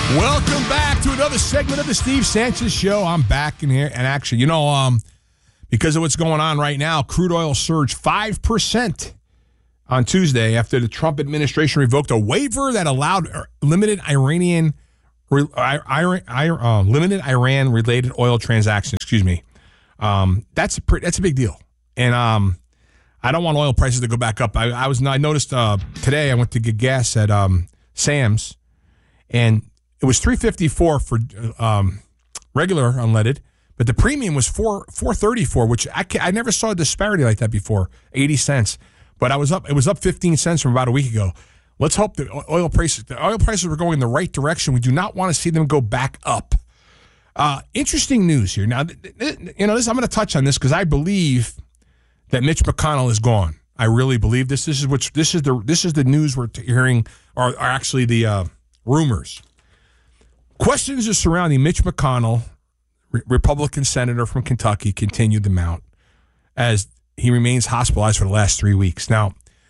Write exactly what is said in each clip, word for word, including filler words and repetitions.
Welcome back to another segment of the Steve Sanchez Show. I'm back in here, and actually, you know, um, because of what's going on right now, crude oil surged five percent on Tuesday after the Trump administration revoked a waiver that allowed limited Iranian, Iran, uh, limited Iran-related oil transactions. Excuse me. Um, that's a pretty, that's a big deal, and um, I don't want oil prices to go back up. I, I was I noticed uh, today I went to get gas at um, Sam's, and it was three fifty-four for um, regular unleaded, but the premium was four four thirty-four, which I I never saw a disparity like that before, eighty cents. But I was up. It was up fifteen cents from about a week ago. Let's hope that oil prices the oil prices were going in the right direction. We do not want to see them go back up. Uh, interesting news here. Now, you know, this, I'm going to touch on this because I believe that Mitch McConnell is gone. I really believe this. This is what this is the this is the news we're hearing, or, or actually the uh, rumors. Questions are surrounding Mitch McConnell, Re- Republican senator from Kentucky, continue to mount as he remains hospitalized for the last three weeks. Now,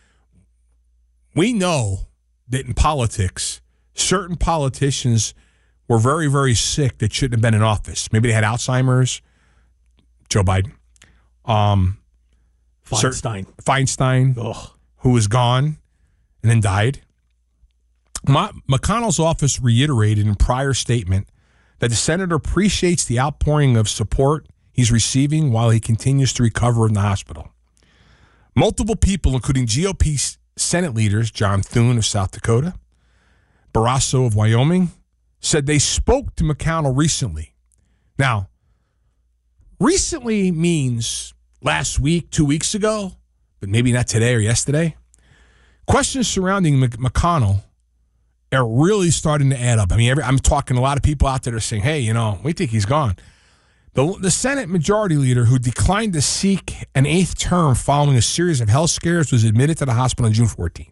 we know that in politics, certain politicians were very, very sick that shouldn't have been in office. Maybe they had Alzheimer's. Joe Biden. Um, Feinstein. Feinstein, Ugh. who was gone and then died. McConnell's office reiterated in a prior statement that the senator appreciates the outpouring of support he's receiving while he continues to recover in the hospital. Multiple people, including G O P Senate leaders John Thune of South Dakota, Barrasso of Wyoming, said they spoke to McConnell recently. Now, recently means last week, two weeks ago, but maybe not today or yesterday. Questions surrounding McConnell are really starting to add up. I mean, every, I'm talking to a lot of people out there that are saying, hey, you know, we think he's gone. The, the Senate Majority Leader, who declined to seek an eighth term following a series of health scares, was admitted to the hospital on June fourteenth.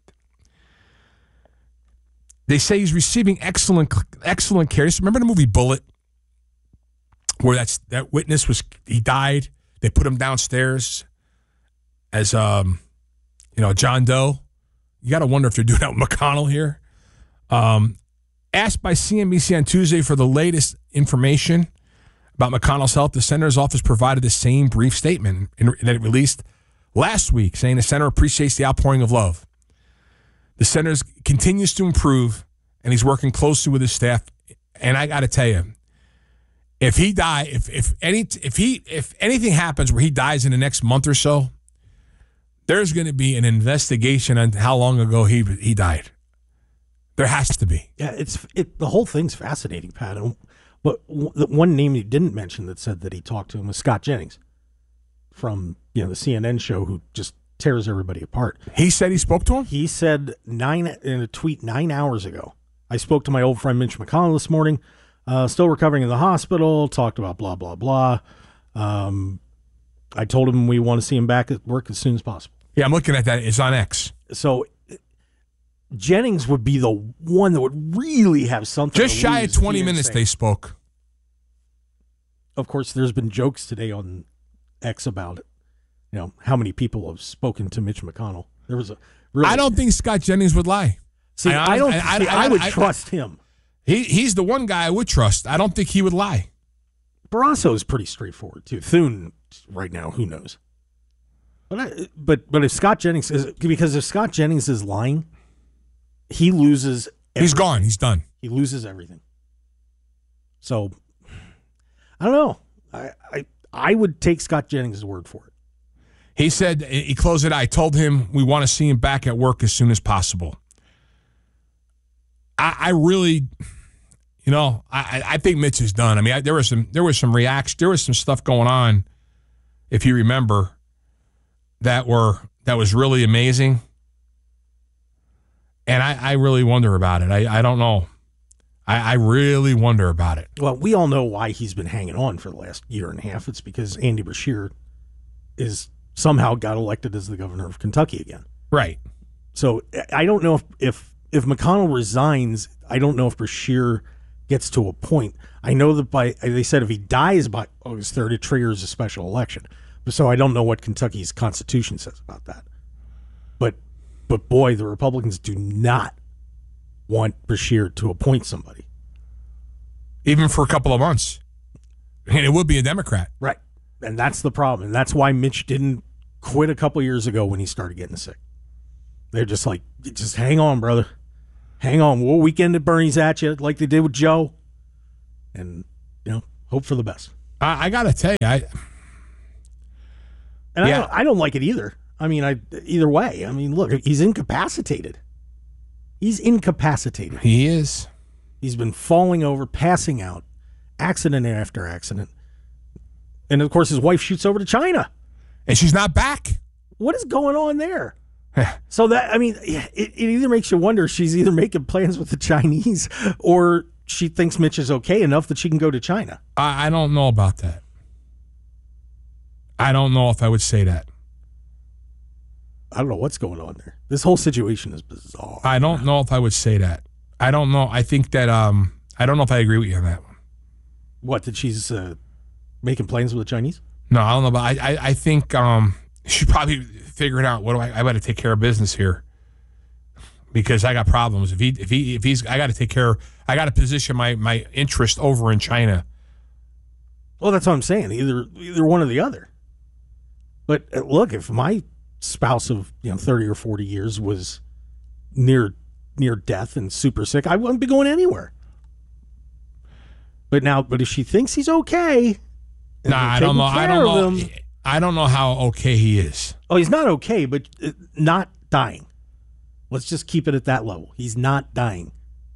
They say he's receiving excellent excellent care. Remember the movie Bullet, where that's that witness was, he died. They put him downstairs as, um, you know, John Doe. You got to wonder if they're doing that with McConnell here. Um, asked by C N B C on Tuesday for the latest information about McConnell's health, the senator's office provided the same brief statement in, that it released last week, saying the senator appreciates the outpouring of love. The senator continues to improve, and he's working closely with his staff. And I got to tell you, if he die, if if any if he if anything happens where he dies in the next month or so, there's going to be an investigation on how long ago he he died. There has to be. Yeah, it's it. The whole thing's fascinating, Pat. But the one name he didn't mention that said that he talked to him was Scott Jennings from you know the C N N show, who just tears everybody apart. He said he spoke to him? He said nine in a tweet nine hours ago, I spoke to my old friend Mitch McConnell this morning, uh, still recovering in the hospital, talked about blah, blah, blah. Um, I told him we want to see him back at work as soon as possible. Yeah, I'm looking at that. It's on X. So Jennings would be the one that would really have something Just to shy lose of twenty if he minutes didn't say. they spoke. Of course, there's been jokes today on X about it. You know, how many people have spoken to Mitch McConnell. There was a really, I don't think Scott Jennings would lie. See, I, I, don't. I, I, I, see, I, I would I, trust him. He he's the one guy I would trust. I don't think he would lie. Barrasso is pretty straightforward too. Thune, right now, who knows? But I, but but if Scott Jennings is because if Scott Jennings is lying, he loses. Everything. He's gone. He's done. He loses everything. So I don't know. I I, I would take Scott Jennings' word for it. He said, he closed it. I told him we want to see him back at work as soon as possible. I, I really, you know, I, I think Mitch is done. I mean, I, there was some, there was some reaction, there was some stuff going on, if you remember, that were that was really amazing, and I, I really wonder about it. I, I don't know. I, I really wonder about it. Well, we all know why he's been hanging on for the last year and a half. It's because Andy Beshear is somehow got elected as the governor of Kentucky again. Right. So I don't know if, if, if McConnell resigns, I don't know if Beshear gets to a point. I know that by they said if he dies by August third, it triggers a special election. So I don't know what Kentucky's constitution says about that. But but boy, the Republicans do not want Beshear to appoint somebody. even for a couple of months. And it would be a Democrat. Right. And that's the problem. And that's why Mitch didn't quit a couple years ago when he started getting sick. They're just like, just hang on, brother. Hang on. We'll weekend at Bernie's at you like they did with Joe. And, you know, hope for the best. I, I got to tell you, I... And yeah. I, don't, I don't like it either. I mean, I either way. I mean, look, he's incapacitated. He's incapacitated. He is. He's been falling over, passing out, accident after accident. And, of course, his wife shoots over to China. And she's not back. What is going on there? So that, I mean, it, it either makes you wonder, she's either making plans with the Chinese or she thinks Mitch is okay enough that she can go to China. I, I don't know about that. I don't know if I would say that. I don't know what's going on there. This whole situation is bizarre. I don't know if I would say that. I don't know. I think that, um, I don't know if I agree with you on that one. What, that she's uh, making plans with the Chinese? No, I don't know. But I, I, I think um, she's probably figuring out, what do I, I got to take care of business here because I got problems. If he, if he, if he's, I got to take care, I got to position my, my interest over in China. Well, that's what I'm saying. Either, either one or the other. But uh, look, if my spouse of, you know, thirty or forty years was near near death and super sick, I wouldn't be going anywhere. But now, but if she thinks he's okay, nah, I don't know. I don't know. Him, I don't know how okay he is. Oh, he's not okay, but not dying. Let's just keep it at that level. He's not dying.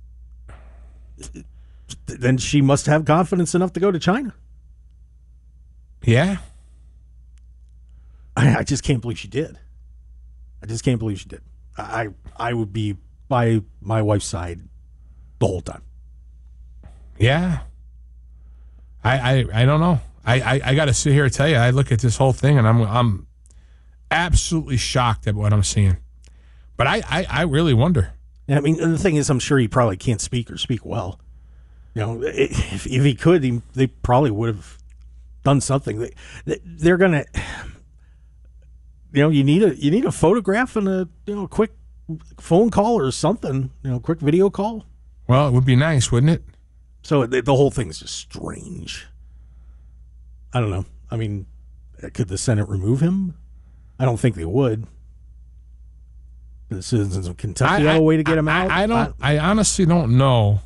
Then she must have confidence enough to go to China. Yeah. I, I just can't believe she did. I just can't believe she did. I I would be by my wife's side the whole time. Yeah. I I, I don't know. I, I, I got to sit here and tell you, I look at this whole thing and I'm I'm absolutely shocked at what I'm seeing. But I, I, I really wonder. I mean, the thing is, I'm sure he probably can't speak or speak well. You know, if, if he could, he, they probably would have done something. They, they're going to... You know, you need a you need a photograph and a you know a quick phone call or something. You know, quick video call. Well, it would be nice, wouldn't it? So the, the whole thing's just strange. I don't know. I mean, could the Senate remove him? I don't think they would. The citizens of Kentucky have a way to get him out. I, I don't. I, I honestly don't know.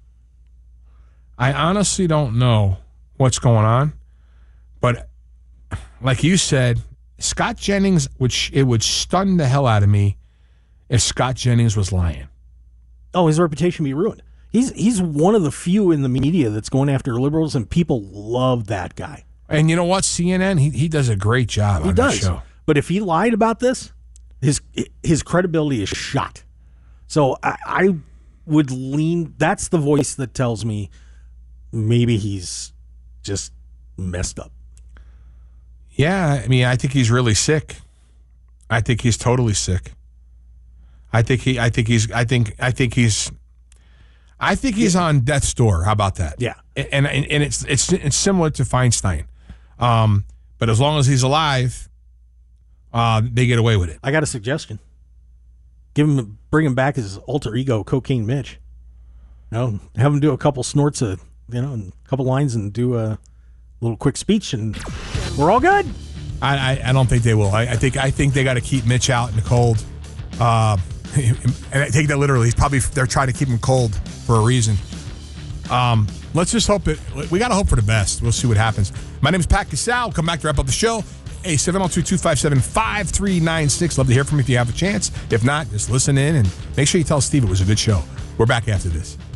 I honestly don't know what's going on, but like you said. Scott Jennings, which it would stun the hell out of me if Scott Jennings was lying. Oh, his reputation be ruined. He's he's one of the few in the media that's going after liberals, and people love that guy. And you know what? C N N, he he does a great job he on does. that show. But if he lied about this, his his credibility is shot. So I, I would lean. That's the voice that tells me maybe he's just messed up. Yeah, I mean, I think he's really sick. I think he's totally sick. I think he. I think he's. I think. I think he's. I think he's on death's door. How about that? Yeah. And and, and it's it's it's similar to Feinstein, um, but as long as he's alive, uh, they get away with it. I got a suggestion. Give him, bring him back as alter ego, Cocaine Mitch. You know, have him do a couple snorts of, you know, a couple lines and do a little quick speech, and we're all good. I, I, I don't think they will. I, I think I think they got to keep Mitch out in the cold. Uh, and I take that literally. He's probably they're trying to keep him cold for a reason. Um, let's just hope it. We got to hope for the best. We'll see what happens. My name is Pat Casal. We'll come back to wrap up the show. Hey, seven oh two, two five seven, five three nine six. Love to hear from you if you have a chance. If not, just listen in and make sure you tell Steve it was a good show. We're back after this.